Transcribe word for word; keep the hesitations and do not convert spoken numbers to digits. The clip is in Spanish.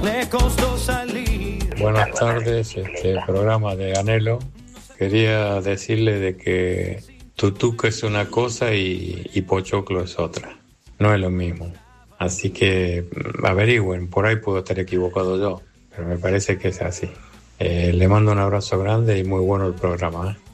le costó salir. Buenas tardes, este programa de Anhelo. Quería decirle de que tutuca es una cosa y, y pochoclo es otra. No es lo mismo. Así que averigüen, por ahí puedo estar equivocado yo, pero me parece que es así. Eh, le mando un abrazo grande y muy bueno el programa, ¿eh?